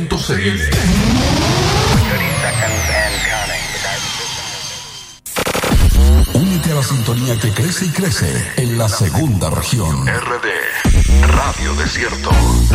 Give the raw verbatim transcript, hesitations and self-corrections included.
Se viene. Únete a la sintonía que crece y crece en la segunda región. R D Radio Desierto.